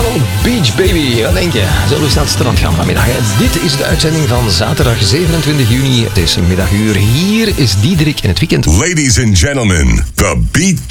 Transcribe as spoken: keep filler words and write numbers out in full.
Shallow Beach Baby. Wat denk je? Zullen we eens naar het strand gaan vanmiddag? Hè? Dit is de uitzending van zaterdag zevenentwintig juni. Het is middaguur. Hier is Diederik in het weekend. Ladies and gentlemen, the Beat